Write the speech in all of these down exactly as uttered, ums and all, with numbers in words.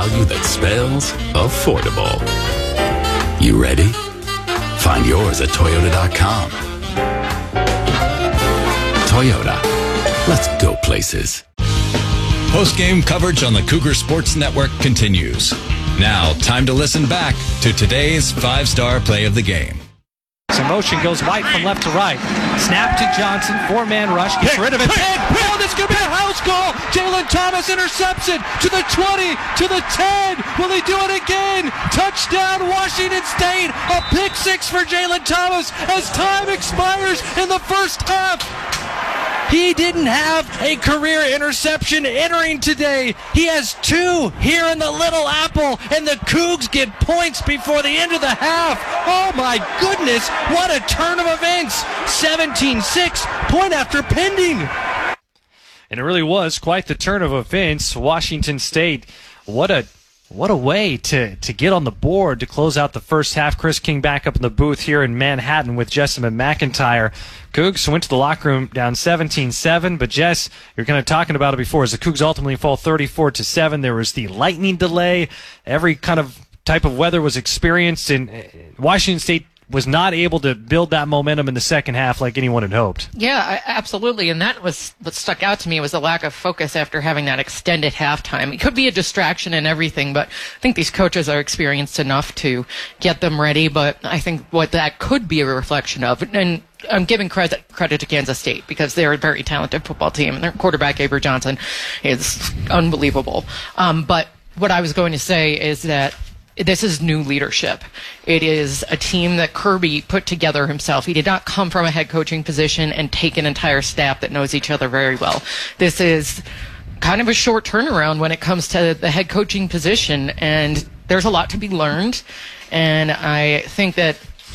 Value that spells affordable. You ready? Find yours at Toyota dot com. Toyota. Let's go places. Post-game coverage on the Cougar Sports Network continues. Now, time to listen back to today's five-star play of the game. So motion goes White from left to right. Snap to Johnson. Four-man rush. Gets rid of it. Oh, this could be a house call. Jalen Thomas intercepts it to the twenty, to the ten. Will he do it again? Touchdown, Washington State. A pick six for Jalen Thomas as time expires in the first half. He didn't have a career interception entering today. He has two here in the Little Apple, and the Cougs get points before the end of the half. Oh, my goodness. What a turn of events. seventeen six, point after pending. And it really was quite the turn of events. Washington State, what a What a way to, to get on the board to close out the first half. Chris King back up in the booth here in Manhattan with Jessamine McIntyre. Cougs went to the locker room down seventeen seven, but Jess, you're kind of talking about it before, as the Cougs ultimately fall thirty-four to seven. There was the lightning delay. Every kind of type of weather was experienced, and Washington State was not able to build that momentum in the second half like anyone had hoped. Yeah, I, absolutely. And that was what stuck out to me, was the lack of focus after having that extended halftime. It could be a distraction and everything, but I think these coaches are experienced enough to get them ready. But I think what that could be a reflection of, and I'm giving credit credit to Kansas State because they're a very talented football team, and their quarterback, Avery Johnson, is unbelievable. Um, but what I was going to say is that this is new leadership. It is a team that Kirby put together himself. He did not come from a head coaching position and take an entire staff that knows each other very well. This is kind of a short turnaround when it comes to the head coaching position, and there's a lot to be learned. And I think that,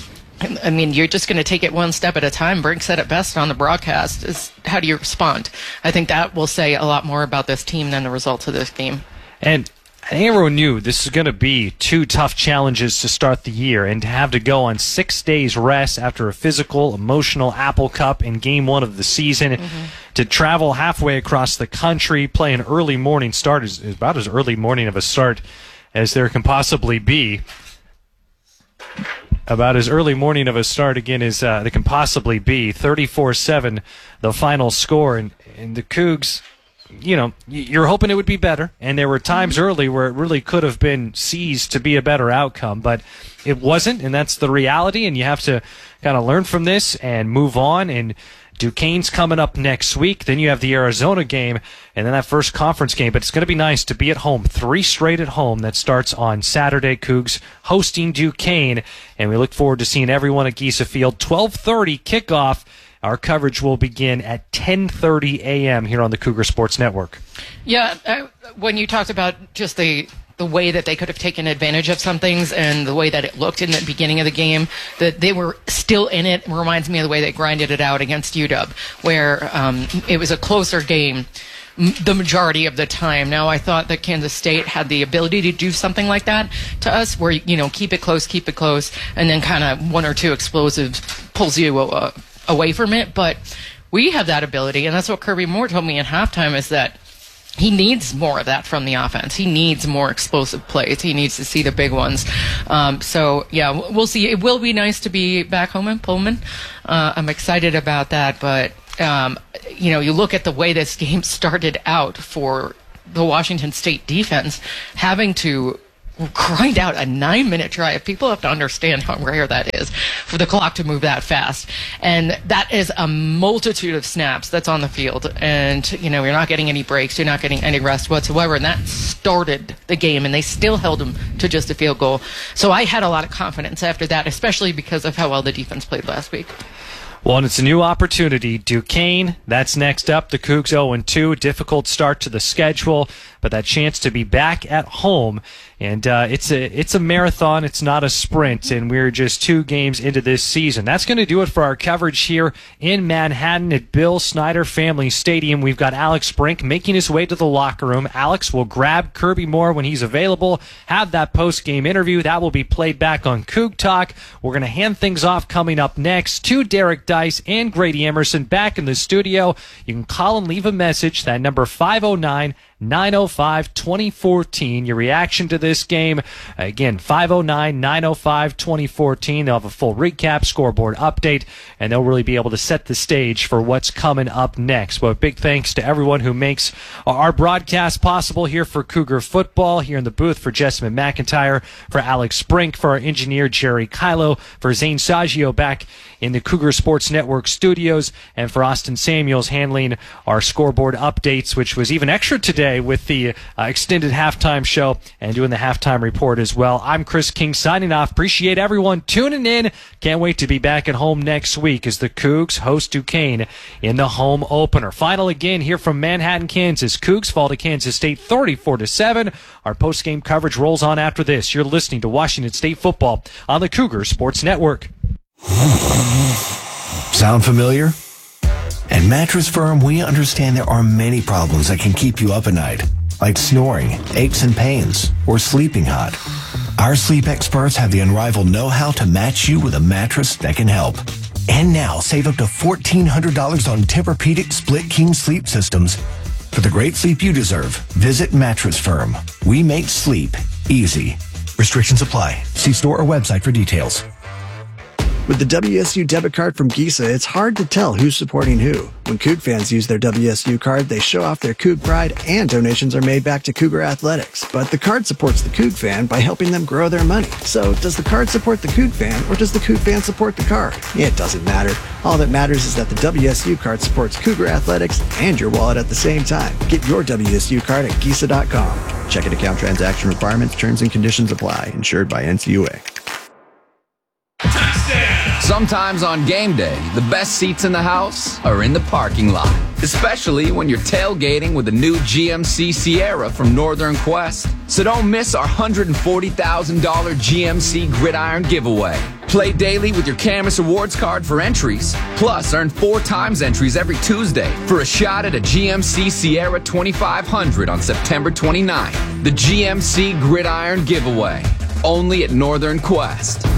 I mean, you're just going to take it one step at a time. Brink said it best on the broadcast, is how do you respond? I think that will say a lot more about this team than the results of this game. And I think everyone knew this is going to be two tough challenges to start the year, and to have to go on six days rest after a physical, emotional Apple Cup in game one of the season, mm-hmm. to travel halfway across the country, play an early morning start is, is about as early morning of a start as there can possibly be. About as early morning of a start, again, as uh, there can possibly be. thirty-four seven, the final score, and, and the Cougs, you know, you're hoping it would be better, and there were times early where it really could have been seized to be a better outcome, but it wasn't, and that's the reality, and you have to kind of learn from this and move on. And Duquesne's coming up next week, then you have the Arizona game, and then that first conference game, but it's going to be nice to be at home, three straight at home. That starts on Saturday. Cougs hosting Duquesne, and we look forward to seeing everyone at Giesa Field. twelve thirty kickoff. Our coverage will begin at ten thirty a.m. here on the Cougar Sports Network. Yeah, uh, when you talked about just the the way that they could have taken advantage of some things and the way that it looked in the beginning of the game, that they were still in it, reminds me of the way they grinded it out against U W, where um, it was a closer game the majority of the time. Now, I thought that Kansas State had the ability to do something like that to us, where, you know, keep it close, keep it close, and then kind of one or two explosives pulls you uh, away from it. But we have that ability, and that's what Kirby Moore told me at halftime, is that he needs more of that from the offense. He needs more explosive plays. He needs to see the big ones. Um, so, yeah, we'll see. It will be nice to be back home in Pullman. Uh, I'm excited about that. But, um, you know, you look at the way this game started out for the Washington State defense, having to grind out a nine-minute drive. People have to understand how rare that is for the clock to move that fast. And that is a multitude of snaps that's on the field. And, you know, you're not getting any breaks. You're not getting any rest whatsoever. And that started the game, and they still held them to just a field goal. So I had a lot of confidence after that, especially because of how well the defense played last week. Well, and it's a new opportunity. Duquesne, that's next up. The Cougs oh and two. Difficult start to the schedule, but that chance to be back at home. And uh, it's a it's a marathon. It's not a sprint, and we're just two games into this season. That's going to do it for our coverage here in Manhattan at Bill Snyder Family Stadium. We've got Alex Brink making his way to the locker room. Alex will grab Kirby Moore when he's available, have that post-game interview. That will be played back on Coug Talk. We're going to hand things off coming up next to Derek Dice and Grady Emerson back in the studio. You can call and leave a message. That number five oh nine nine oh five, twenty fourteen. Your reaction to this game, again, five oh nine, nine oh five, twenty fourteen. They'll have a full recap, scoreboard update, and they'll really be able to set the stage for what's coming up next. Well, big thanks to everyone who makes our broadcast possible here for Cougar football. Here in the booth for Jessamine McIntyre, for Alex Brink, for our engineer Jerry Kylo, for Zane Saggio back in the Cougar Sports Network studios, and for Austin Samuels handling our scoreboard updates, which was even extra today with the uh, extended halftime show and doing the halftime report as well. I'm Chris King signing off. Appreciate everyone tuning in. Can't wait to be back at home next week as the Cougs host Duquesne in the home opener. Final again here from Manhattan, Kansas. Cougs fall to Kansas State thirty-four to seven. Our post-game coverage rolls on after this. You're listening to Washington State football on the Cougar Sports Network. Sound familiar? At Mattress Firm, we understand there are many problems that can keep you up at night, like snoring, aches and pains, or sleeping hot. Our sleep experts have the unrivaled know-how to match you with a mattress that can help. And now, save up to fourteen hundred dollars on Tempur-Pedic Split King sleep systems. For the great sleep you deserve, visit Mattress Firm. We make sleep easy. Restrictions apply. See store or website for details. With the W S U debit card from Giza, it's hard to tell who's supporting who. When Coug fans use their W S U card, they show off their Coug pride and donations are made back to Cougar Athletics. But the card supports the Coug fan by helping them grow their money. So does the card support the Coug fan or does the Coug fan support the card? It doesn't matter. All that matters is that the W S U card supports Cougar Athletics and your wallet at the same time. Get your W S U card at Giza dot com. Checking account transaction requirements, terms and conditions apply. Insured by N C U A. Sometimes on game day, the best seats in the house are in the parking lot. Especially when you're tailgating with a new G M C Sierra from Northern Quest. So don't miss our one hundred forty thousand dollars G M C Gridiron giveaway. Play daily with your Camus Awards card for entries. Plus, earn four times entries every Tuesday for a shot at a G M C Sierra twenty-five hundred on September twenty-ninth. The G M C Gridiron giveaway. Only at Northern Quest.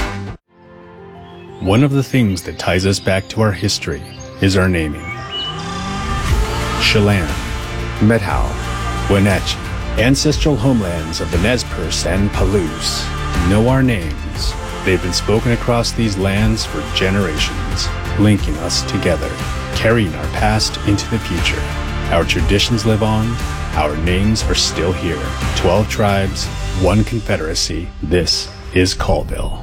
One of the things that ties us back to our history is our naming. Chelan, Methow, Wenatchee, ancestral homelands of the Nez Perce and Palouse, know our names. They've been spoken across these lands for generations, linking us together, carrying our past into the future. Our traditions live on, our names are still here. Twelve tribes, one confederacy. This is Colville.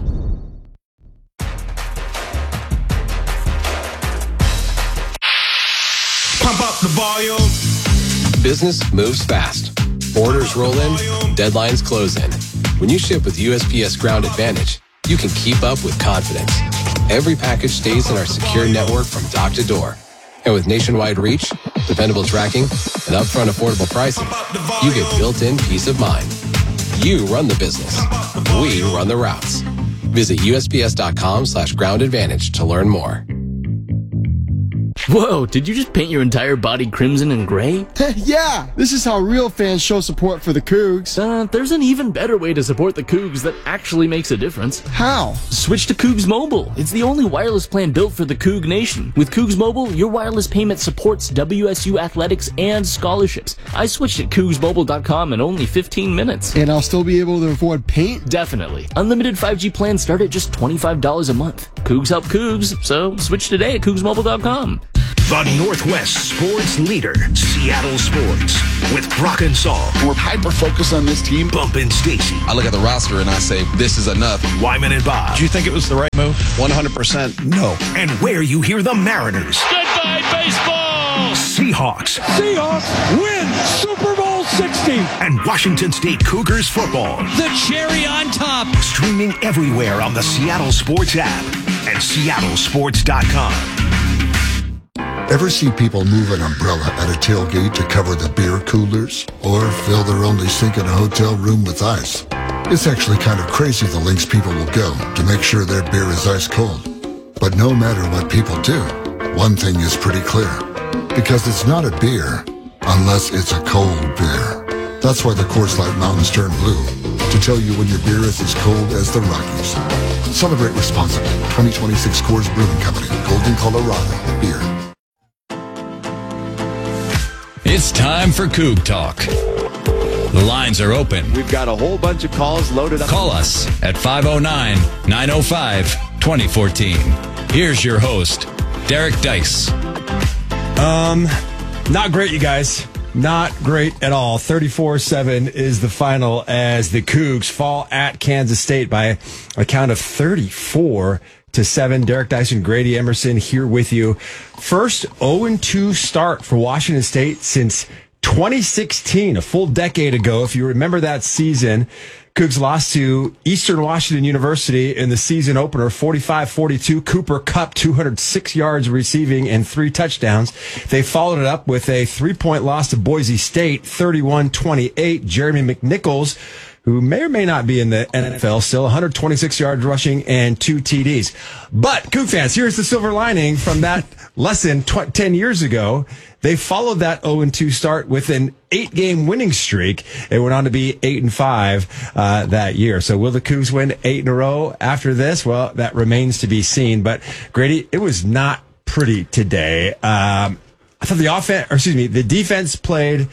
Pump up the volume. Business moves fast. Orders roll in, deadlines close in. When you ship with U S P S Ground Advantage, you can keep up with confidence. Every package stays in our secure network from dock to door. And with nationwide reach, dependable tracking, and upfront affordable pricing, you get built-in peace of mind. You run the business. We run the routes. Visit U S P S dot com slash ground advantage to learn more. Whoa, did you just paint your entire body crimson and gray? Yeah, this is how real fans show support for the Cougs. Uh, there's an even better way to support the Cougs that actually makes a difference. How? Switch to Cougs Mobile. It's the only wireless plan built for the Coug Nation. With Cougs Mobile, your wireless payment supports W S U athletics and scholarships. I switched at Cougs Mobile dot com in only fifteen minutes. And I'll still be able to afford paint? Definitely. Unlimited five G plans start at just twenty-five dollars a month. Cougs help Cougs, so switch today at Cougs Mobile dot com. The Northwest sports leader, Seattle Sports, with Brock and Saul. We're hyper-focused on this team. Bump and Stacy. I look at the roster and I say, this is enough. Wyman and Bob. Did you think it was the right move? one hundred percent no. And where you hear the Mariners. Goodbye, baseball! Seahawks. Seahawks win Super Bowl sixty. And Washington State Cougars football. The cherry on top. Streaming everywhere on the Seattle Sports app and Seattle Sports dot com. Ever see people move an umbrella at a tailgate to cover the beer coolers? Or fill their only sink in a hotel room with ice? It's actually kind of crazy the lengths people will go to make sure their beer is ice cold. But no matter what people do, one thing is pretty clear. Because it's not a beer unless it's a cold beer. That's why the Coors Light Mountains turn blue. To tell you when your beer is as cold as the Rockies. Celebrate responsibly. twenty twenty-six Coors Brewing Company. Golden, Colorado. Beer. It's time for Coug Talk. The lines are open. We've got a whole bunch of calls loaded up. Call us at five oh nine, nine oh five, twenty fourteen. Here's your host, Derek Dice. Um, not great, you guys. Not great at all. thirty-four seven is the final as the Cougs fall at Kansas State by a count of thirty-four to seven. Derek Dyson, Grady Emerson here with you. First oh and two start for Washington State since twenty sixteen, a full decade ago. If you remember that season, Cougs lost to Eastern Washington University in the season opener, forty-five forty-two. Cooper Kupp, two hundred six yards receiving and three touchdowns. They followed it up with a three-point loss to Boise State, thirty-one twenty-eight. Jeremy McNichols, who may or may not be in the N F L still, one hundred twenty-six yards rushing and two T Ds. But, Coug fans, here's the silver lining from that lesson tw- ten years ago. They followed that oh and two start with an eight-game winning streak. It went on to be eight and five uh, that year. So will the Cougs win eight in a row after this? Well, that remains to be seen. But, Grady, it was not pretty today. Um, I thought the offense, or excuse me, the defense played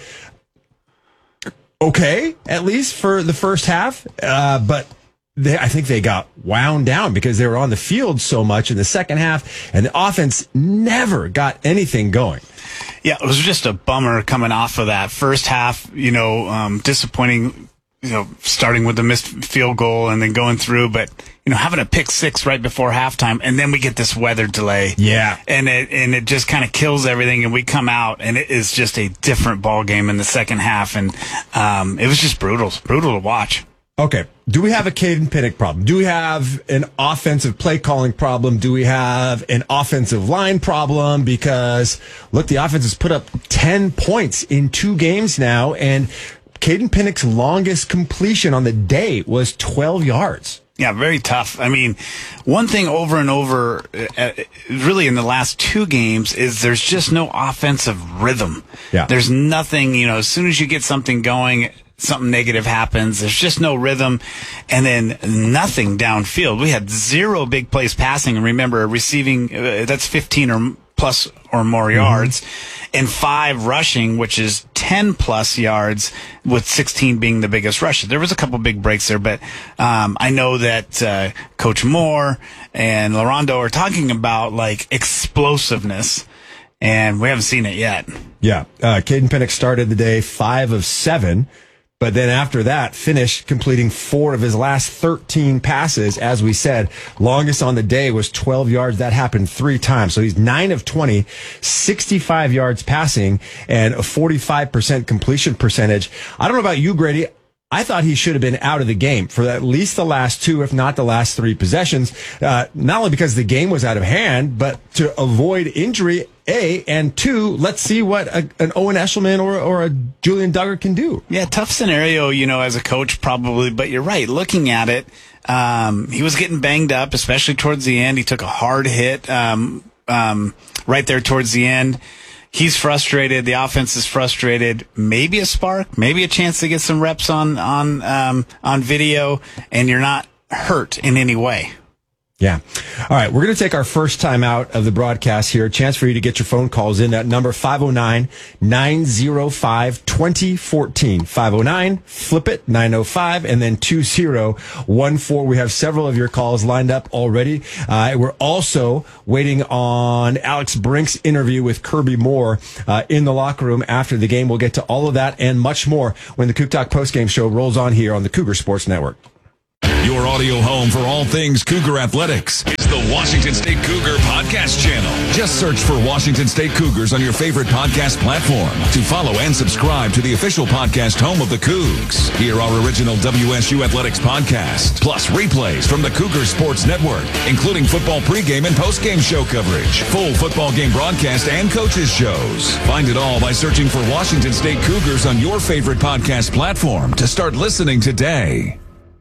okay, at least for the first half. Uh, but they, I think they got wound down because they were on the field so much in the second half, and the offense never got anything going. Yeah, it was just a bummer coming off of that first half, you know, um, disappointing, you know, starting with the missed field goal and then going through, but, you know, having a pick six right before halftime, and then we get this weather delay. Yeah. And it, and it just kind of kills everything, and we come out, and it is just a different ball game in the second half, and um, it was just brutal, brutal to watch. Okay. Do we have a Caden Pinnock problem? Do we have an offensive play calling problem? Do we have an offensive line problem? Because, look, the offense has put up ten points in two games now, and Caden Pinnock's longest completion on the day was twelve yards. Yeah, very tough. I mean, one thing over and over, uh, really in the last two games, is there's just no offensive rhythm. Yeah. There's nothing, you know, as soon as you get something going, something negative happens. There's just no rhythm, and then nothing downfield. We had zero big plays passing, and remember, receiving, uh, that's fifteen or plus or more mm-hmm. yards, and five rushing, which is ten plus yards, with sixteen being the biggest rush. There was a couple big breaks there, but um, I know that uh, Coach Moore and LaRondo are talking about like explosiveness, and we haven't seen it yet. Yeah, uh, Caden Pinnock started the day five of seven. But then after that, finished completing four of his last thirteen passes. As we said, longest on the day was twelve yards. That happened three times. So he's nine of twenty, sixty-five yards passing, and a forty-five percent completion percentage. I don't know about you, Grady. I thought he should have been out of the game for at least the last two, if not the last three possessions. Uh, not only because the game was out of hand, but to avoid injury, A, and two, let's see what a, an Owen Eshelman or, or a Julian Duggar can do. Yeah, tough scenario, you know, as a coach probably, but you're right. Looking at it, um, he was getting banged up, especially towards the end. He took a hard hit um, um, right there towards the end. He's frustrated. The offense is frustrated. Maybe a spark, maybe a chance to get some reps on on um, on video, and you're not hurt in any way. Yeah. All right. We're going to take our first time out of the broadcast here. A chance for you to get your phone calls in at number five oh nine, nine oh five, twenty fourteen. five oh nine, flip it, nine oh five, and then two oh one four. We have several of your calls lined up already. Uh, we're also waiting on Alex Brink's interview with Kirby Moore uh, in the locker room after the game. We'll get to all of that and much more when the Coug Talk postgame show rolls on here on the Cougar Sports Network. Your audio home for all things Cougar Athletics is the Washington State Cougar Podcast Channel. Just search for Washington State Cougars on your favorite podcast platform to follow and subscribe to the official podcast home of the Cougs. Hear our original W S U Athletics podcast, plus replays from the Cougar Sports Network, including football pregame and postgame show coverage, full football game broadcast, and coaches shows. Find it all by searching for Washington State Cougars on your favorite podcast platform to start listening today.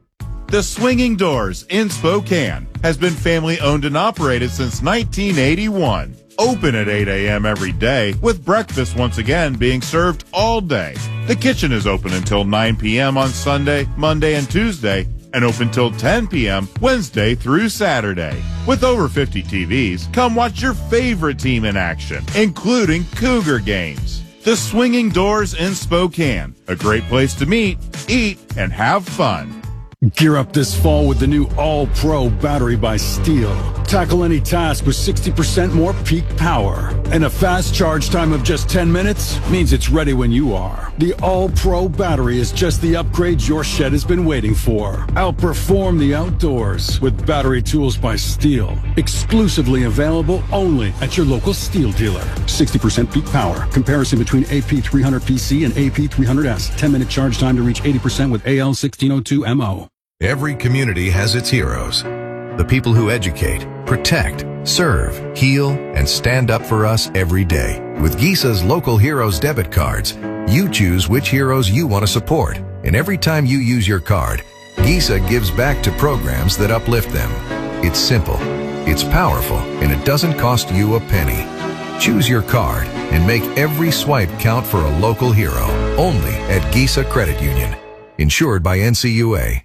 The Swinging Doors in Spokane has been family owned and operated since nineteen eighty-one. Open at eight a.m. every day, with breakfast once again being served all day. The kitchen is open until nine p.m. on Sunday, Monday, and Tuesday, and open till ten p.m. Wednesday through Saturday. With over fifty T Vs, come watch your favorite team in action, including Cougar games. The Swinging Doors in Spokane. A great place to meet, eat, and have fun. Gear up this fall with the new All-Pro battery by Steel. Tackle any task with sixty percent more peak power. And a fast charge time of just ten minutes means it's ready when you are. The All-Pro battery is just the upgrade your shed has been waiting for. Outperform the outdoors with battery tools by Steel. Exclusively available only at your local Steel dealer. sixty percent peak power. Comparison between A P three hundred P C and A P three hundred S. ten minute charge time to reach eighty percent with A L sixteen oh two M O. Every community has its heroes. The people who educate, protect, serve, heal, and stand up for us every day. With Gisa's Local Heroes debit cards, you choose which heroes you want to support. And every time you use your card, Gisa gives back to programs that uplift them. It's simple, it's powerful, and it doesn't cost you a penny. Choose your card and make every swipe count for a local hero. Only at Gisa Credit Union. Insured by N C U A.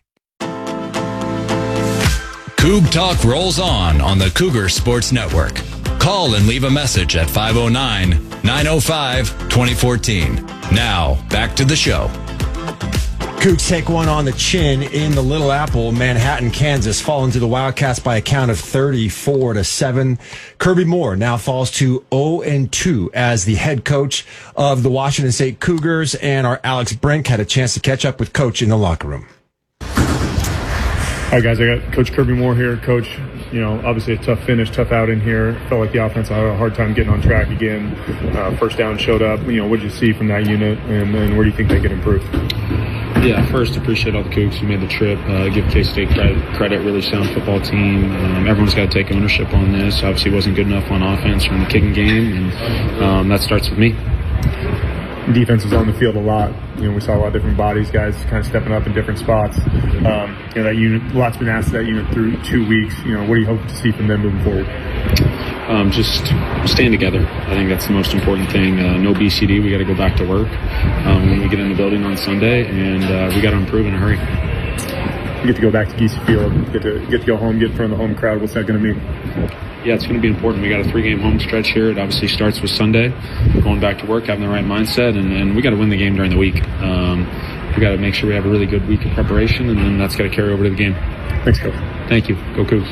Coug Talk rolls on on the Cougar Sports Network. Call and leave a message at five oh nine, nine oh five, two oh one four. Now, back to the show. Cougs take one on the chin in the Little Apple, Manhattan, Kansas, falling to the Wildcats by a count of thirty-four to seven. Kirby Moore now falls to oh and two as the head coach of the Washington State Cougars, and our Alex Brink had a chance to catch up with Coach in the locker room. All right, guys, I got Coach Kirby Moore here. Coach, you know, obviously a tough finish, tough outing here. Felt like the offense had a hard time getting on track again. Uh, first down showed up. You know, what did you see from that unit, and, and where do you think they can improve? Yeah, first, appreciate all the Cougs who made the trip. Uh, give K-State credit, credit, really sound football team. Um, everyone's got to take ownership on this. Obviously, wasn't good enough on offense from the kicking game, and um, that starts with me. Defense is on the field a lot. You know, we saw a lot of different bodies, guys kind of stepping up in different spots. Um, you know, that unit, a lot's been asked of that unit through two weeks. You know, what do you hope to see from them moving forward? Um, just staying together. I think that's the most important thing. Uh, no B C D. We got to go back to work um, when we get in the building on Sunday, and uh, we got to improve in a hurry. You get to go back to Giesa Field, get to get to go home, get in front of the home crowd. What's that going to mean? Yeah, it's going to be important. We got a three-game home stretch here. It obviously starts with Sunday, going back to work, having the right mindset, and, and we got to win the game during the week. Um, we got to make sure we have a really good week of preparation, and then that's got to carry over to the game. Thanks, Coach. Thank you. Go Cougs.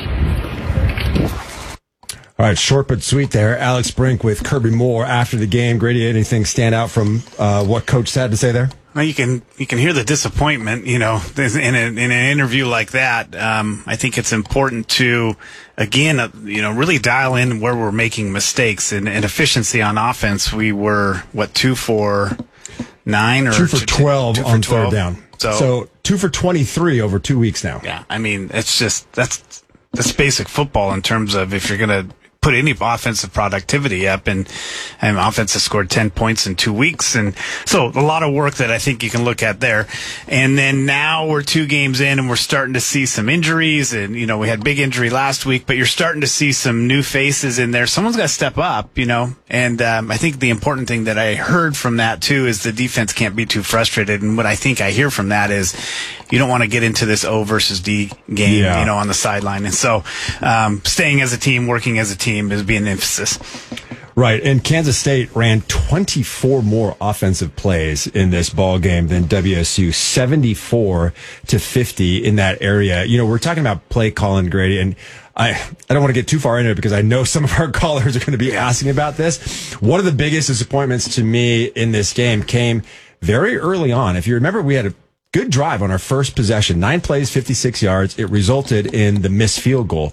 All right, short but sweet there. Alex Brink with Kirby Moore after the game. Grady, anything stand out from uh, what Coach had to say there? Well, you can you can hear the disappointment, you know, in, a, in an interview like that. Um, I think it's important to, again, uh, you know, really dial in where we're making mistakes. And, and efficiency on offense, we were, what, two for nine? or Two for twelve two for on twelve? third down. So, so two for twenty-three over two weeks now. Yeah, I mean, it's just, that's, that's basic football in terms of if you're going to put any offensive productivity up, and, and offense has scored ten points in two weeks. And so a lot of work that I think you can look at there. And then now we're two games in and we're starting to see some injuries, and, you know, we had big injury last week, but you're starting to see some new faces in there. Someone's got to step up, you know, and, um, I think the important thing that I heard from that too is the defense can't be too frustrated. And what I think I hear from that is you don't want to get into this O versus D game, Yeah. you know, on the sideline. And so, um, staying as a team, working as a team is being an emphasis. Right, and Kansas State ran twenty-four more offensive plays in this ball game than W S U, seventy-four to fifty in that area. You know, we're talking about play calling, Grady, and I I don't want to get too far into it because I know some of our callers are going to be asking about this. One of the biggest disappointments to me in this game came very early on. If you remember, we had a good drive on our first possession, nine plays, fifty-six yards. It resulted in the missed field goal.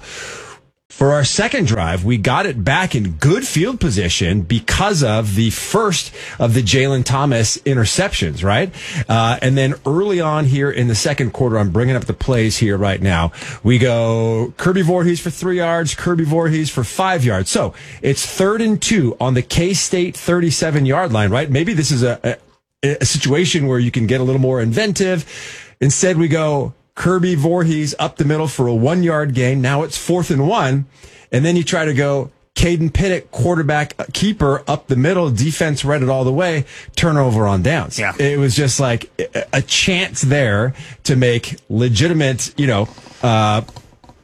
For our second drive, we got it back in good field position because of the first of the Jalen Thomas interceptions, right? Uh, and then early on here in the second quarter, I'm bringing up the plays here right now. We go Kirby Voorhees for three yards, Kirby Voorhees for five yards. So it's third and two on the K-State thirty-seven yard line, right? Maybe this is a, a, a situation where you can get a little more inventive. Instead, we go Kirby Voorhees up the middle for a one yard gain. Now it's fourth and one. And then you try to go Caden Pinnock, quarterback keeper up the middle. Defense read it all the way. Turnover on downs. Yeah. It was just like a chance there to make legitimate, you know, uh,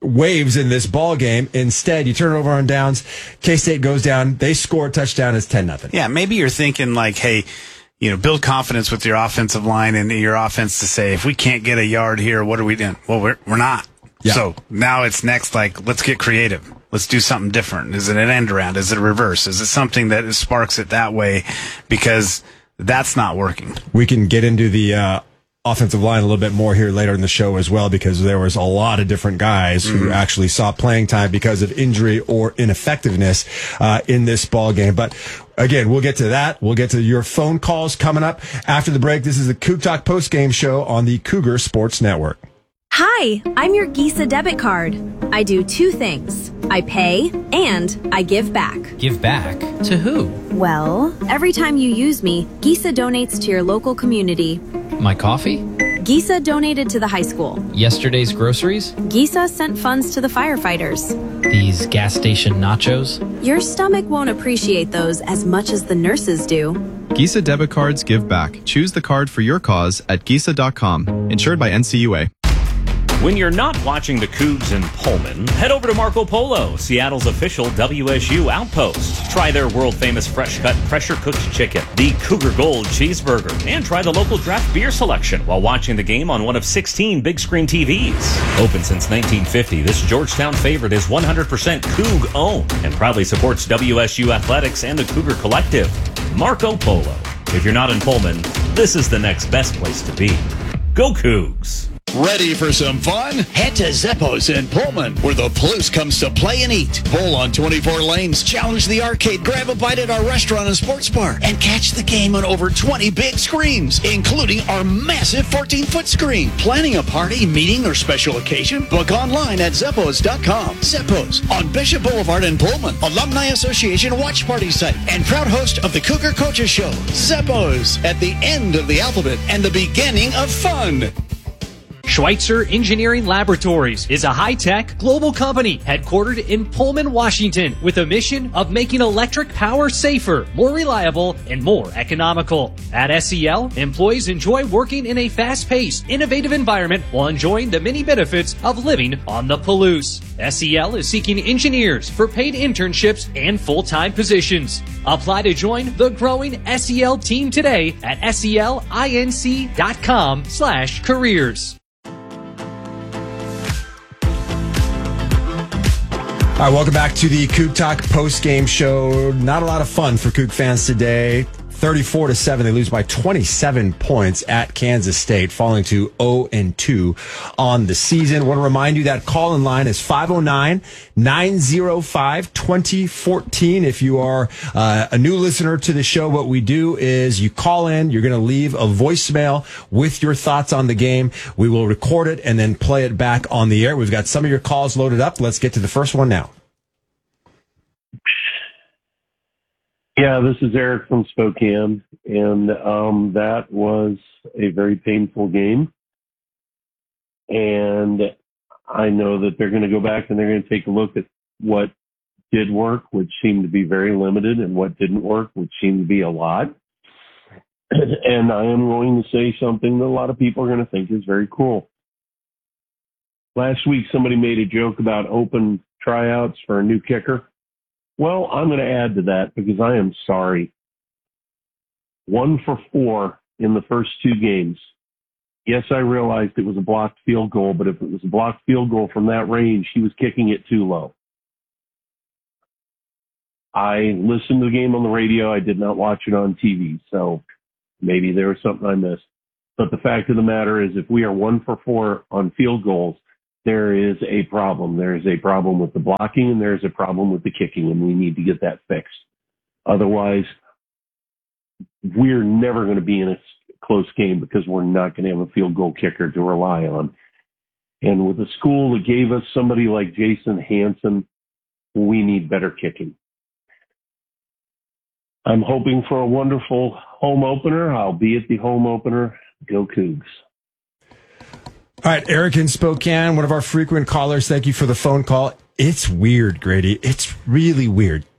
waves in this ball game. Instead, you turn it over on downs. K-State goes down. They score a touchdown. It's ten nothing. Yeah, maybe you're thinking like, hey, you know, build confidence with your offensive line and your offense to say, if we can't get a yard here, what are we doing? Well, we're we're not. Yeah. So now it's next, like, let's get creative. Let's do something different. Is it an end around? Is it a reverse? Is it something that sparks it that way? Because that's not working. We can get into the uh, offensive line a little bit more here later in the show as well, because there was a lot of different guys mm-hmm. who actually saw playing time because of injury or ineffectiveness uh, in this ball game. But again, we'll get to that. We'll get to your phone calls coming up after the break. This is the Coug Talk post-game show on the Cougar Sports Network. Hi, I'm your Gisa debit card. I do two things. I pay and I give back. Give back? To who? Well, every time you use me, Gisa donates to your local community. My coffee? Gisa donated to the high school. Yesterday's groceries? Gisa sent funds to the firefighters. These gas station nachos? Your stomach won't appreciate those as much as the nurses do. Gisa debit cards give back. Choose the card for your cause at gisa dot com. Insured by N C U A. When you're not watching the Cougs in Pullman, head over to Marco Polo, Seattle's official W S U outpost. Try their world-famous fresh-cut, pressure-cooked chicken, the Cougar Gold cheeseburger, and try the local draft beer selection while watching the game on one of sixteen big-screen T Vs. Open since nineteen fifty, this Georgetown favorite is one hundred percent Coug-owned and proudly supports W S U Athletics and the Cougar Collective. Marco Polo. If you're not in Pullman, this is the next best place to be. Go Cougs! Ready for some fun? Head to Zeppo's in Pullman, where the Palouse comes to play and eat. Bowl on twenty-four lanes, challenge the arcade, grab a bite at our restaurant and sports bar, and catch the game on over twenty big screens, including our massive fourteen-foot screen. Planning a party, meeting, or special occasion? Book online at Zeppos dot com. Zeppo's on Bishop Boulevard in Pullman, Alumni Association watch party site, and proud host of the Cougar Coaches Show. Zeppo's, at the end of the alphabet and the beginning of fun. Schweitzer Engineering Laboratories is a high-tech global company headquartered in Pullman, Washington, with a mission of making electric power safer, more reliable, and more economical. At S E L, employees enjoy working in a fast-paced, innovative environment while enjoying the many benefits of living on the Palouse. S E L is seeking engineers for paid internships and full-time positions. Apply to join the growing S E L team today at selinc dot com slash careers. All right, welcome back to the Coug Talk post-game show. Not a lot of fun for Coug fans today. thirty-four to seven, they lose by twenty-seven points at Kansas State, falling to oh and two on the season. I want to remind you that call-in line is five oh nine, nine oh five, two oh one four. If you are uh, a new listener to the show, what we do is you call in, you're going to leave a voicemail with your thoughts on the game. We will record it and then play it back on the air. We've got some of your calls loaded up. Let's get to the first one now. Yeah, this is Eric from Spokane, and um, that was a very painful game. And I know that they're going to go back and they're going to take a look at what did work, which seemed to be very limited, and what didn't work, which seemed to be a lot. And I am going to say something that a lot of people are going to think is very cool. Last week, somebody made a joke about open tryouts for a new kicker. Well, I'm going to add to that because I am sorry. One for four in the first two games. Yes, I realized it was a blocked field goal, but if it was a blocked field goal from that range, he was kicking it too low. I listened to the game on the radio. I did not watch it on T V, so maybe there was something I missed. But the fact of the matter is, if we are one for four on field goals, there is a problem. There is a problem with the blocking, and there is a problem with the kicking, and we need to get that fixed. Otherwise, we're never going to be in a close game because we're not going to have a field goal kicker to rely on. And with a school that gave us somebody like Jason Hanson, we need better kicking. I'm hoping for a wonderful home opener. I'll be at the home opener. Go Cougs. All right, Eric in Spokane, one of our frequent callers. Thank you for the phone call. It's weird, Grady. It's really weird.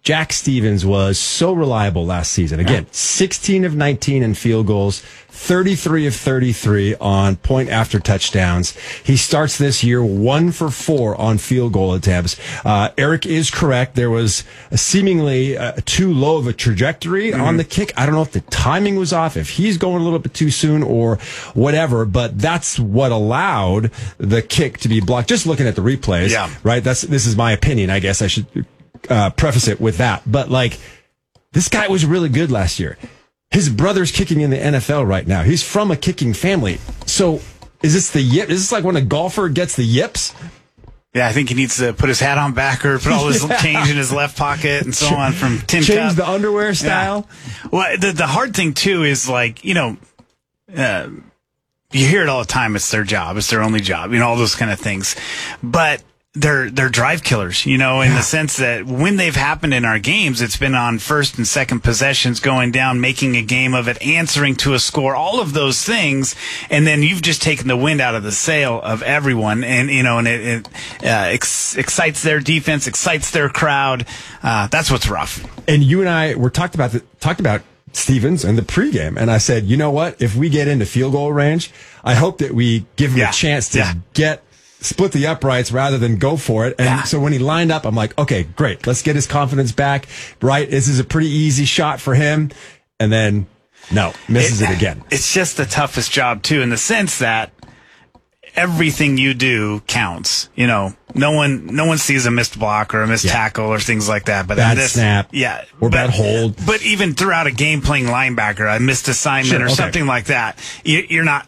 Jack Stevens was so reliable last season. Again, sixteen of nineteen in field goals, thirty-three of thirty-three on point after touchdowns. He starts this year one for four on field goal attempts. Uh, Eric is correct. There was a seemingly uh, too low of a trajectory mm-hmm. on the kick. I don't know if the timing was off, if he's going a little bit too soon or whatever, but that's what allowed the kick to be blocked. Just looking at the replays, yeah. right? That's, this is my opinion. I guess I should Uh, preface it with that. But like, this guy was really good last year. His brother's kicking in the N F L right now. He's from a kicking family. So is this the yip? Is this like when a golfer gets the yips? Yeah, I think he needs to put his hat on backwards, put all his yeah. change in his left pocket and so on from Tim Change Cup. the underwear style. Yeah. Well, the, the hard thing too is like, you know, uh, you hear it all the time. It's their job. It's their only job, you know, all those kind of things. But They're they're drive killers, you know, in yeah. the sense that when they've happened in our games, it's been on first and second possessions, going down, making a game of it, answering to a score, all of those things, and then you've just taken the wind out of the sail of everyone, and you know, and it, it uh, ex- excites their defense, excites their crowd. Uh, that's what's rough. And you and I were talked about the, talked about Stevens in the pregame, and I said, you know what? If we get into field goal range, I hope that we give him yeah. a chance to yeah. get. split the uprights rather than go for it. And yeah. so when he lined up, I'm like, okay, great. Let's get his confidence back. Right. This is a pretty easy shot for him. And then no, misses it, it again. It's just the toughest job too, in the sense that everything you do counts. You know, no one, no one sees a missed block or a missed yeah. tackle or things like that. But bad this, snap. Yeah. Or but, bad hold. But even throughout a game playing linebacker, a missed assignment sure, or okay. something like that, you, you're not,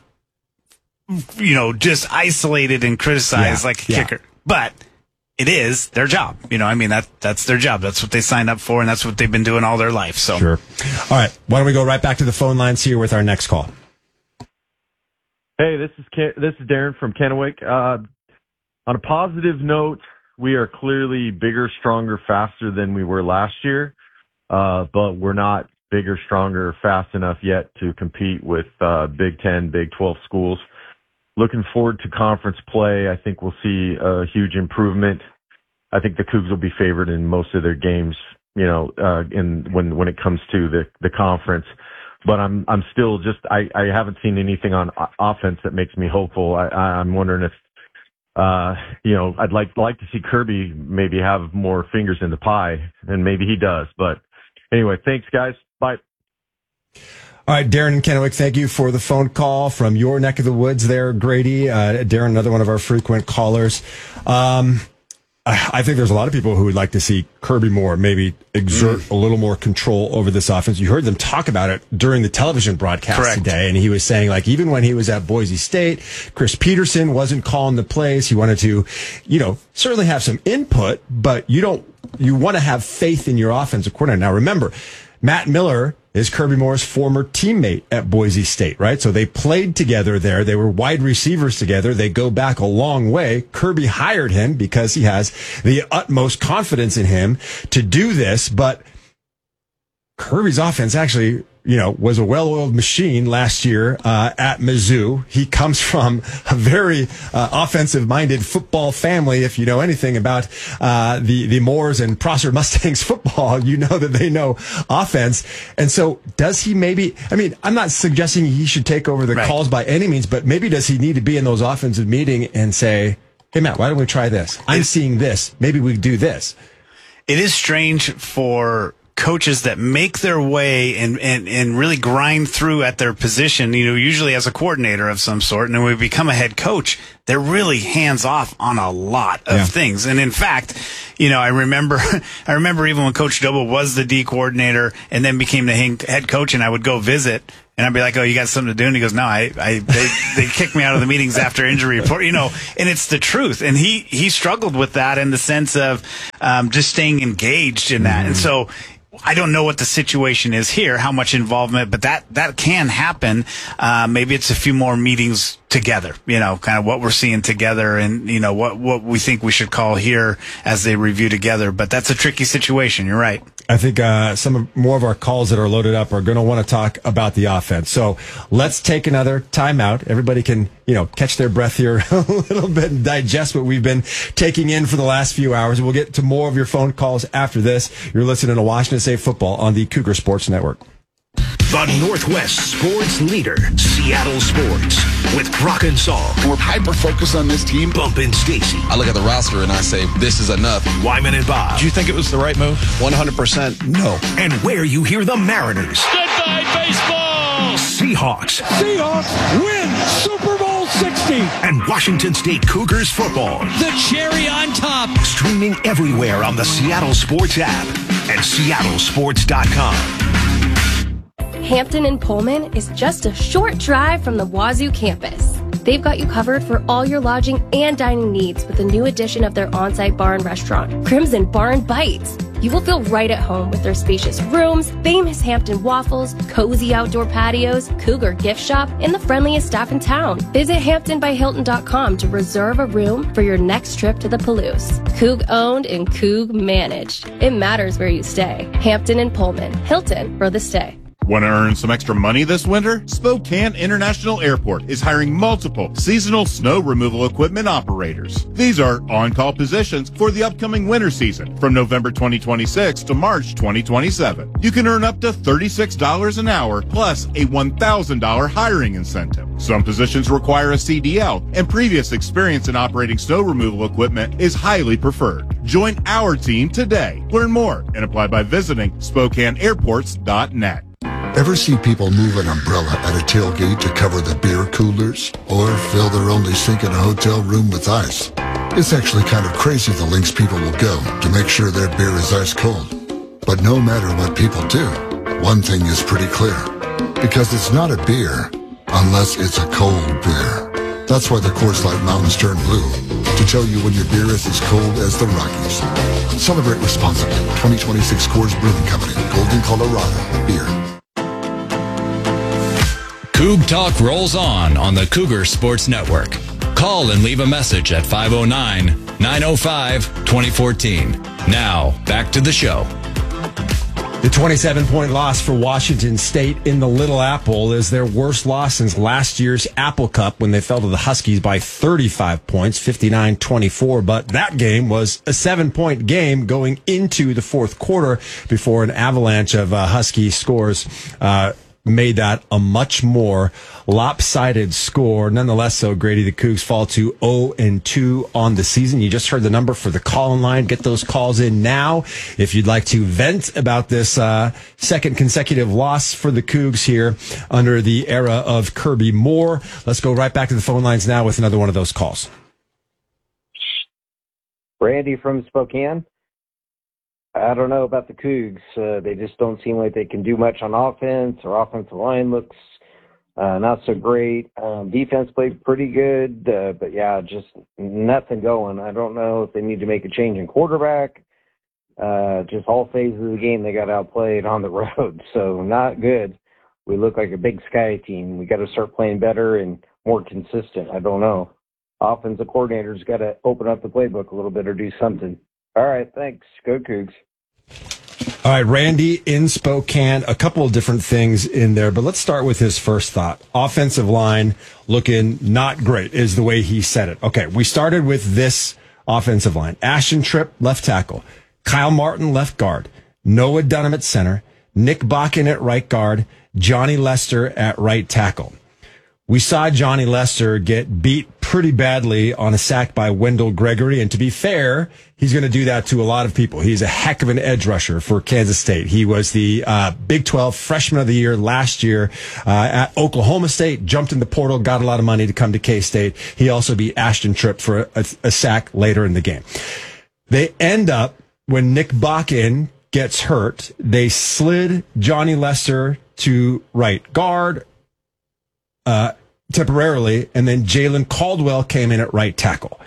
you know, just isolated and criticized yeah, like a yeah. kicker. But it is their job. You know, I mean, that that's their job. That's what they signed up for, and that's what they've been doing all their life. So, sure. All right. Why don't we go right back to the phone lines here with our next call? Hey, this is Ken, this is Darren from Kennewick. Uh, on a positive note, we are clearly bigger, stronger, faster than we were last year, uh, but we're not bigger, stronger, fast enough yet to compete with uh, Big Ten, Big twelve schools. Looking forward to conference play. I think we'll see a huge improvement. I think the Cougs will be favored in most of their games, you know, uh, in when when it comes to the the conference. But I'm I'm still just I, I haven't seen anything on offense that makes me hopeful. I, I'm wondering if uh, you know I'd like like to see Kirby maybe have more fingers in the pie, and maybe he does. But anyway, thanks guys. Bye. All right, Darren Kennewick, thank you for the phone call from your neck of the woods there, Grady. Uh, Darren, another one of our frequent callers. Um, I think there's a lot of people who would like to see Kirby Moore maybe exert mm. a little more control over this offense. You heard them talk about it during the television broadcast Correct. today, and he was saying, like, even when he was at Boise State, Chris Peterson wasn't calling the plays. He wanted to, you know, certainly have some input, but you don't, you want to have faith in your offensive coordinator. Now, remember, Matt Miller is Kirby Moore's former teammate at Boise State, right? So they played together there. They were wide receivers together. They go back a long way. Kirby hired him because he has the utmost confidence in him to do this. But Kirby's offense actually, you know, was a well-oiled machine last year uh, at Mizzou. He comes from a very uh, offensive-minded football family. If you know anything about uh, the the Moores and Prosser Mustangs football, you know that they know offense. And so, does he maybe? I mean, I'm not suggesting he should take over the right. calls by any means, but maybe does he need to be in those offensive meetings and say, "Hey, Matt, why don't we try this? I'm it's, seeing this. Maybe we do this." It is strange for coaches that make their way and, and, and really grind through at their position, you know, usually as a coordinator of some sort, and then we become a head coach, they're really hands off on a lot of yeah. things. And in fact, you know, I remember, I remember even when Coach Doba was the D coordinator and then became the head coach, and I would go visit, and I'd be like, "Oh, you got something to do?" And he goes, "No, I, I, they, they kicked me out of the meetings after injury report," you know, and it's the truth. And he, he struggled with that in the sense of, um, just staying engaged in that. Mm-hmm. And so, I don't know what the situation is here, how much involvement, but that, that can happen. Uh, maybe it's a few more meetings together, you know, kind of what we're seeing together and, you know, what, what we think we should call here as they review together. But that's a tricky situation. You're right. I think uh, some of, more of our calls that are loaded up are going to want to talk about the offense. So let's take another timeout. Everybody can, you know, catch their breath here a little bit and digest what we've been taking in for the last few hours. We'll get to more of your phone calls after this. You're listening to Washington State Football on the Cougar Sports Network. The Northwest sports leader, Seattle Sports, with Brock and Saul. We're hyper-focused on this team. Bump and Stacy. I look at the roster and I say, this is enough. Wyman and Bob. Do you think it was the right move? one hundred percent no. And where you hear the Mariners. Goodbye, baseball! Seahawks. Seahawks win Super Bowl sixty. And Washington State Cougars football. The cherry on top. Streaming everywhere on the Seattle Sports app and seattle sports dot com. Hampton and Pullman is just a short drive from the Wazoo campus. They've got you covered for all your lodging and dining needs with the new addition of their on-site bar and restaurant, Crimson Bar and Bites. You will feel right at home with their spacious rooms, famous Hampton waffles, cozy outdoor patios, Cougar gift shop, and the friendliest staff in town. Visit hampton by hilton dot com to reserve a room for your next trip to the Palouse. Coug owned and Coug managed. It matters where you stay. Hampton and Pullman. Hilton for the stay. Want to earn some extra money this winter? Spokane International Airport is hiring multiple seasonal snow removal equipment operators. These are on-call positions for the upcoming winter season from November twenty twenty-six to March twenty twenty-seven. You can earn up to thirty-six dollars an hour plus a one thousand dollars hiring incentive. Some positions require a C D L, and previous experience in operating snow removal equipment is highly preferred. Join our team today. Learn more and apply by visiting spokane airports dot net. Ever see people move an umbrella at a tailgate to cover the beer coolers? Or fill their only sink in a hotel room with ice? It's actually kind of crazy the lengths people will go to make sure their beer is ice cold. But no matter what people do, one thing is pretty clear. Because it's not a beer unless it's a cold beer. That's why the Coors Light Mountains turn blue, to tell you when your beer is as cold as the Rockies. Celebrate responsibly. twenty twenty-six Coors Brewing Company, Golden, Colorado. Beer. Coug Talk rolls on on the Cougar Sports Network. Call and leave a message at five oh nine, nine oh five, twenty fourteen. Now, back to the show. The twenty-seven point loss for Washington State in the Little Apple is their worst loss since last year's Apple Cup when they fell to the Huskies by thirty-five points, fifty-nine twenty-four. But that game was a seven-point game going into the fourth quarter before an avalanche of uh, Husky scores uh made that a much more lopsided score. Nonetheless, though, Grady, the Cougs fall to oh and two on the season. You just heard the number for the call-in line. Get those calls in now if you'd like to vent about this uh, second consecutive loss for the Cougs here under the era of Kirby Moore. Let's go right back to the phone lines now with another one of those calls. Randy from Spokane. I don't know about the Cougs. Uh, they just don't seem like they can do much on offense. Their offensive line looks uh, not so great. Um, defense played pretty good, uh, but yeah, just nothing going. I don't know if they need to make a change in quarterback. Uh, just all phases of the game, they got outplayed on the road, so not good. We look like a Big Sky team. We got to start playing better and more consistent. I don't know. Offensive coordinator's got to open up the playbook a little bit or do something. All right, thanks. Go Cougs. All right, Randy in Spokane, a couple of different things in there, but let's start with his first thought. Offensive line looking not great is the way he said it. Okay, we started with this offensive line. Ashton Tripp, left tackle. Kyle Martin, left guard. Noah Dunham at center. Nick Bakken at right guard. Johnny Lester at right tackle. We saw Johnny Lester get beat pretty badly on a sack by Wendell Gregory, and to be fair, he's going to do that to a lot of people. He's a heck of an edge rusher for Kansas State. He was the uh, Big twelve Freshman of the Year last year uh, at Oklahoma State, jumped in the portal, got a lot of money to come to K-State. He also beat Ashton Tripp for a, a sack later in the game. They end up, when Nick Bakken gets hurt, they slid Johnny Lester to right guard, Uh, temporarily, and then Jalen Caldwell came in at right tackle.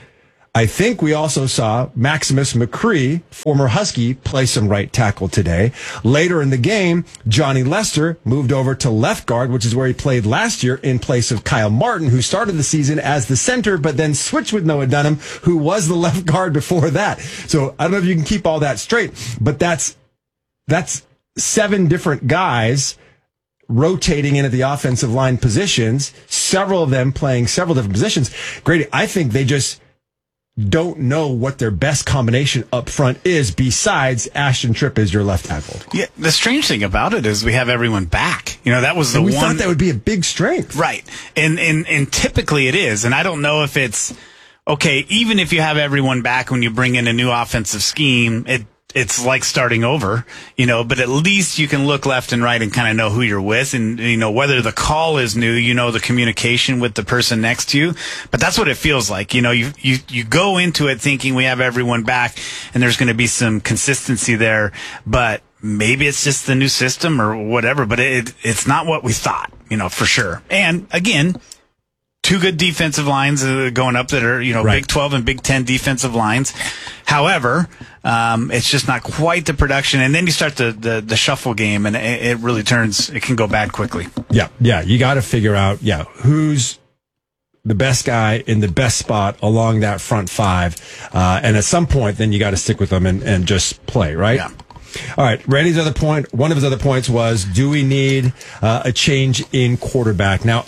I think we also saw Maximus McCree, former Husky, play some right tackle today. Later in the game, Johnny Lester moved over to left guard, which is where he played last year in place of Kyle Martin, who started the season as the center, but then switched with Noah Dunham, who was the left guard before that. So I don't know if you can keep all that straight, but that's, that's seven different guys rotating into the offensive line positions, several of them playing several different positions. Grady, I think they just don't know what their best combination up front is besides Ashton Tripp as your left tackle. Yeah, the strange thing about it is we have everyone back. You know, that was the and we one. thought that would be a big strength. Right. And, and, and typically it is. And I don't know if it's, okay, even if you have everyone back when you bring in a new offensive scheme, it, it's like starting over, you know, but at least you can look left and right and kind of know who you're with. And, you know, whether the call is new, you know, the communication with the person next to you. But that's what it feels like. You know, you, you, you go into it thinking we have everyone back and there's going to be some consistency there, but maybe it's just the new system or whatever, but it, it's not what we thought, you know, for sure. And again, two good defensive lines uh, going up that are, you know, right. Big twelve and Big ten defensive lines. However, um, it's just not quite the production. And then you start the, the, the shuffle game, and it, it really turns, it can go bad quickly. Yeah, yeah. You got to figure out, yeah, who's the best guy in the best spot along that front five. Uh, and at some point, then you got to stick with them and, and just play, right? Yeah. All right. Randy's other point, one of his other points was, do we need uh, a change in quarterback? Now,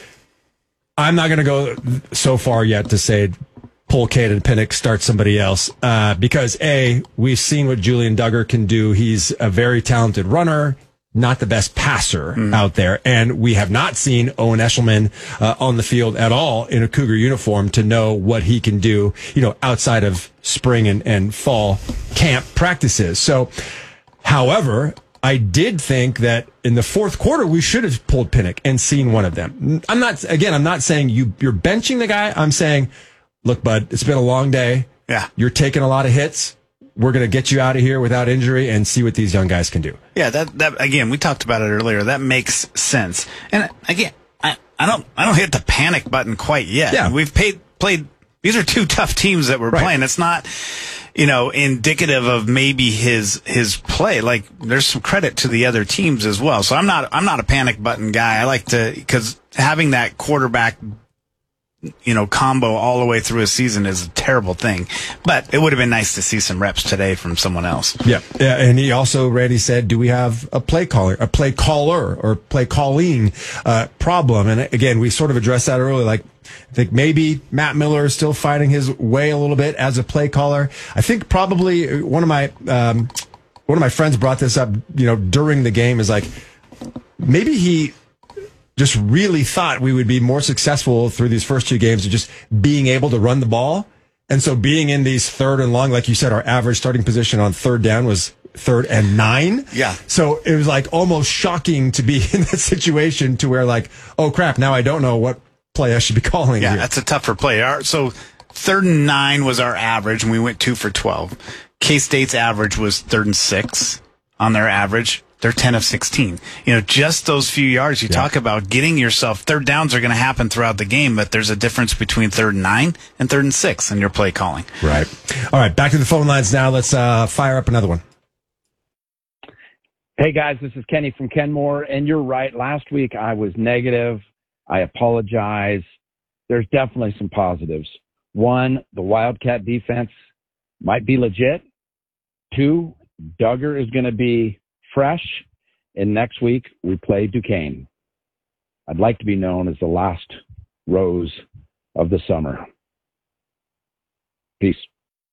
I'm not going to go so far yet to say pull Caden Pinnock, start somebody else, uh, because A, we've seen what Julian Duggar can do. He's a very talented runner, not the best passer mm. out there. And we have not seen Owen Eshelman uh, on the field at all in a Cougar uniform to know what he can do, you know, outside of spring and, and fall camp practices. So, however, I did think that in the fourth quarter, we should have pulled Pinnock and seen one of them. I'm not, again, I'm not saying you, you're benching the guy. I'm saying, look, bud, it's been a long day. Yeah. You're taking a lot of hits. We're going to get you out of here without injury and see what these young guys can do. Yeah, that, that, again, we talked about it earlier. That makes sense. And again, I, I don't, I don't hit the panic button quite yet. Yeah. We've paid, played, these are two tough teams that we're right. playing. It's not, you know, indicative of maybe his, his play. Like, there's some credit to the other teams as well. So I'm not, I'm not a panic button guy. I like to, cause having that quarterback, you know, combo all the way through a season is a terrible thing. But it would have been nice to see some reps today from someone else. Yeah. Yeah. And he also, Randy said, do we have a play caller, a play caller or play calling, uh, problem? And again, we sort of addressed that earlier. Like, I think maybe Matt Miller is still finding his way a little bit as a play caller. I think probably one of my, um, one of my friends brought this up, you know, during the game is like, maybe he just really thought we would be more successful through these first two games of just being able to run the ball. And so being in these third and long, like you said, our average starting position on third down was third and nine. Yeah. So it was like almost shocking to be in that situation to where like, oh crap, now I don't know what play I should be calling. Yeah, here. That's a tougher play. Our, so third and nine was our average, and we went two for twelve. K-State's average was third and six on their average. They're ten of sixteen. You know, just those few yards you yeah. talk about getting yourself, third downs are going to happen throughout the game, but there's a difference between third and nine and third and six in your play calling. Right. All right, back to the phone lines now. Let's uh, fire up another one. Hey, guys, this is Kenny from Kenmore, and you're right. Last week I was negative. I apologize. There's definitely some positives. One, the Wildcat defense might be legit. Two, Duggar is going to be fresh, and next week we play Duquesne. I'd like to be known as the last rose of the summer. Peace.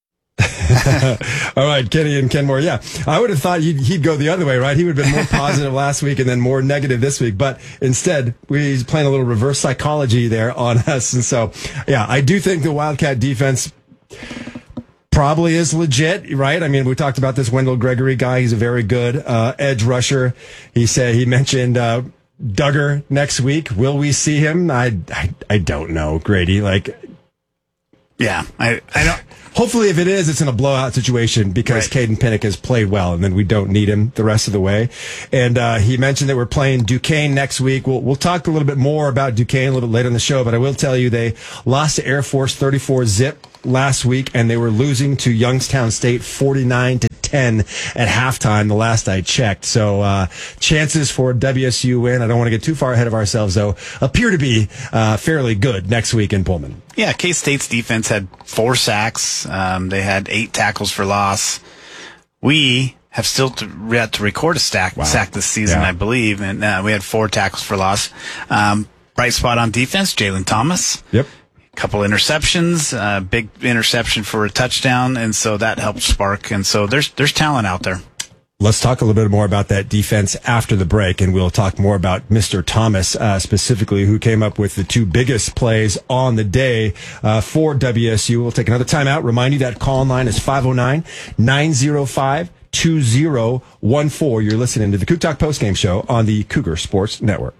All right, Kenny and Kenmore. Yeah, I would have thought he'd, he'd go the other way, right? He would have been more positive last week and then more negative this week. But instead, we, he's playing a little reverse psychology there on us. And so, yeah, I do think the Wildcat defense probably is legit, right? I mean, we talked about this Wendell Gregory guy. He's a very good uh, edge rusher. He said he mentioned uh, Duggar next week. Will we see him? I, I, I don't know, Grady. Like, yeah, I, I don't. Hopefully, if it is, it's in a blowout situation because right. Caden Pinnock has played well, and then we don't need him the rest of the way. And uh, he mentioned that we're playing Duquesne next week. We'll we'll talk a little bit more about Duquesne a little bit later in the show, but I will tell you they lost to Air Force thirty-four zip last week, and they were losing to Youngstown State forty-nine to ten at halftime, the last I checked. So uh, chances for a W S U win, I don't want to get too far ahead of ourselves, though, appear to be uh, fairly good next week in Pullman. Yeah, K-State's defense had four sacks. Um, they had eight tackles for loss. We have still to, yet to record a stack, wow. sack this season, yeah. I believe, and uh, we had four tackles for loss. Um, bright spot on defense, Jalen Thomas. Yep. Couple interceptions, uh, big interception for a touchdown, and so that helped spark. And so there's there's talent out there. Let's talk a little bit more about that defense after the break, and we'll talk more about Mister Thomas uh, specifically, who came up with the two biggest plays on the day uh, for W S U. We'll take another timeout. Remind you that call line is five oh nine, nine oh five, two oh one four. You're listening to the Coug Talk postgame show on the Cougar Sports Network.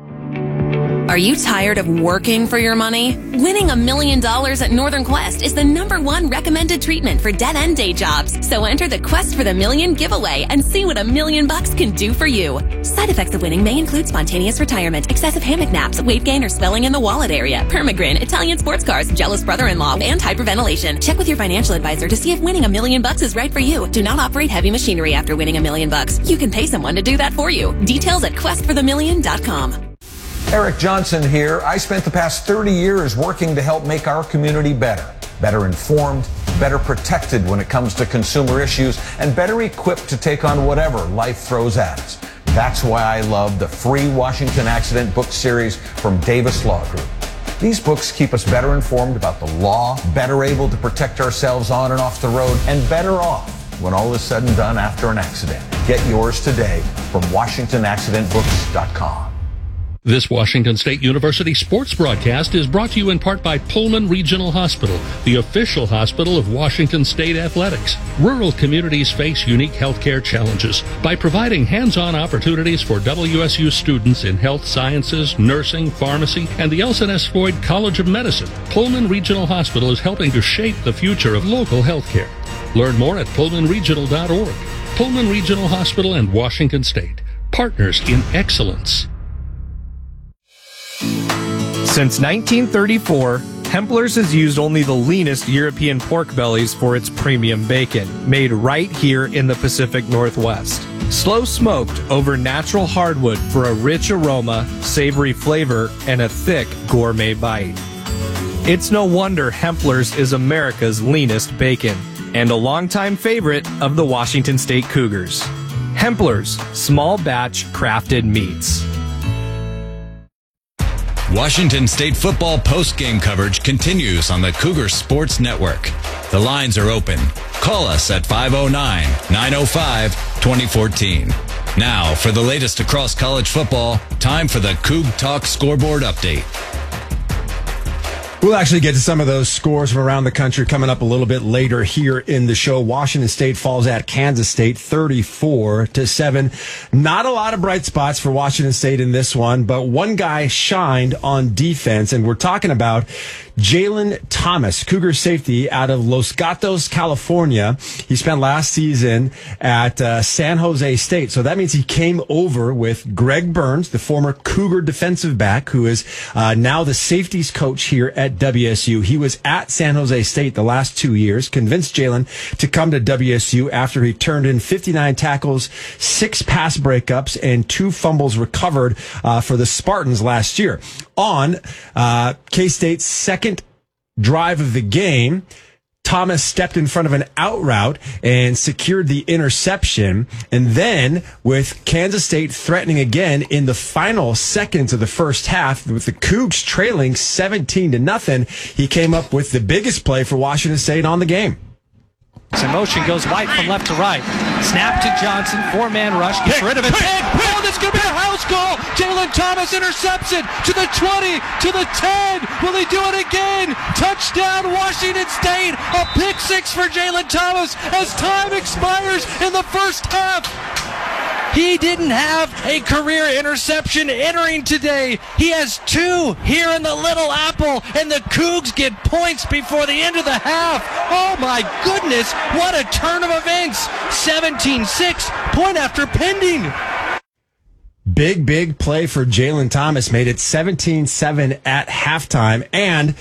Are you tired of working for your money? Winning a million dollars at Northern Quest is the number one recommended treatment for dead-end day jobs. So enter the Quest for the Million giveaway and see what a million bucks can do for you. Side effects of winning may include spontaneous retirement, excessive hammock naps, weight gain or swelling in the wallet area, permagrin, Italian sports cars, jealous brother-in-law, and hyperventilation. Check with your financial advisor to see if winning a million bucks is right for you. Do not operate heavy machinery after winning a million bucks. You can pay someone to do that for you. Details at quest for the million dot com. Eric Johnson here. I spent the past thirty years working to help make our community better. Better informed, better protected when it comes to consumer issues, and better equipped to take on whatever life throws at us. That's why I love the free Washington Accident book series from Davis Law Group. These books keep us better informed about the law, better able to protect ourselves on and off the road, and better off when all is said and done after an accident. Get yours today from washington accident books dot com. This Washington State University sports broadcast is brought to you in part by Pullman Regional Hospital, the official hospital of Washington State Athletics. Rural communities face unique healthcare challenges. By providing hands-on opportunities for W S U students in health sciences, nursing, pharmacy, and the Elson S. Floyd College of Medicine, Pullman Regional Hospital is helping to shape the future of local healthcare. Learn more at pullman regional dot org. Pullman Regional Hospital and Washington State, partners in excellence. Since nineteen thirty-four, Hempler's has used only the leanest European pork bellies for its premium bacon, made right here in the Pacific Northwest. Slow smoked over natural hardwood for a rich aroma, savory flavor, and a thick gourmet bite. It's no wonder Hempler's is America's leanest bacon, and a longtime favorite of the Washington State Cougars. Hempler's, small batch crafted meats. Washington State football post-game coverage continues on the Cougar Sports Network. The lines are open. Call us at five oh nine, nine oh five, two oh one four. Now, for the latest across college football, time for the Coug Talk scoreboard update. We'll actually get to some of those scores from around the country coming up a little bit later here in the show. Washington State falls at Kansas State thirty-four to seven. Not a lot of bright spots for Washington State in this one, but one guy shined on defense, and we're talking about Jalen Thomas, Cougar safety out of Los Gatos, California. He spent last season at uh, San Jose State. So that means he came over with Greg Burns, the former Cougar defensive back, who is uh, now the safeties coach here at W S U. He was at San Jose State the last two years, convinced Jalen to come to W S U after he turned in fifty-nine tackles, six pass breakups, and two fumbles recovered uh, for the Spartans last year. On uh, K-State's second drive of the game, Thomas stepped in front of an out route and secured the interception. And then, with Kansas State threatening again in the final seconds of the first half, with the Cougs trailing seventeen to nothing, he came up with the biggest play for Washington State on the game. In motion, goes White from left to right. Snap to Johnson, four-man rush, gets pick, rid of it. Pick, pick. Oh, this is going to be a house call. Jalen Thomas intercepts it to the twenty, to the ten. Will he do it again? Touchdown, Washington State. A pick six for Jalen Thomas as time expires in the first half. He didn't have a career interception entering today. He has two here in the Little Apple, and the Cougs get points before the end of the half. Oh my goodness, what a turn of events. seventeen six, point after pending. Big, big play for Jalen Thomas, made it seventeen seven at halftime, and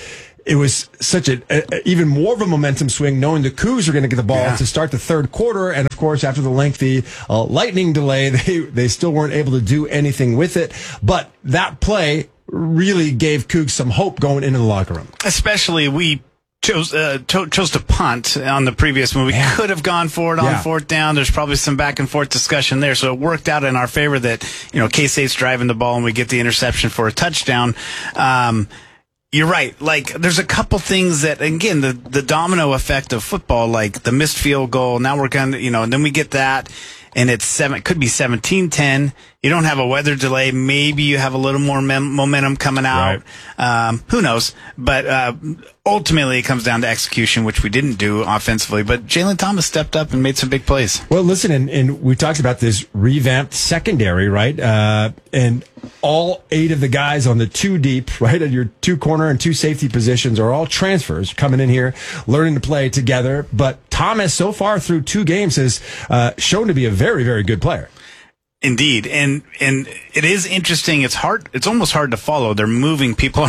it was such a, a even more of a momentum swing, knowing the Cougs were going to get the ball yeah. to start the third quarter, and of course, after the lengthy uh, lightning delay, they they still weren't able to do anything with it. But that play really gave Cougs some hope going into the locker room. Especially we. Chose uh, to, chose to punt on the previous one. We yeah. could have gone for it on yeah. fourth down. There's probably some back and forth discussion there, so it worked out in our favor that you know K-State's driving the ball and we get the interception for a touchdown. Um, you're right. Like there's a couple things that again the the domino effect of football, like the missed field goal. Now we're gonna you know, and then we get that. And it's seven, it could be seventeen ten. You don't have a weather delay. Maybe you have a little more mem- momentum coming out. Right. Um, who knows? But, uh, ultimately it comes down to execution, which we didn't do offensively. But Jalen Thomas stepped up and made some big plays. Well, listen, and, and we talked about this revamped secondary, right? Uh, and all eight of the guys on the two deep, right, at your two corner and two safety positions are all transfers coming in here, learning to play together. But Thomas, so far through two games, has uh, shown to be a very, very good player. Indeed. And, and it is interesting. It's hard. It's almost hard to follow. They're moving people